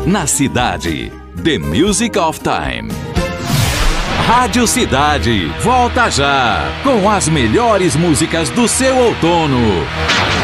na cidade. The Music of Time. Rádio Cidade, volta já, com as melhores músicas do seu outono.